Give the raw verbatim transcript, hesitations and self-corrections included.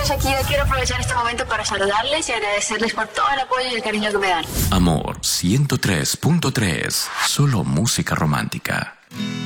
Shakira, quiero aprovechar este momento para saludarles y agradecerles por todo el apoyo y el cariño que me dan. Amor ciento tres punto tres, solo música romántica.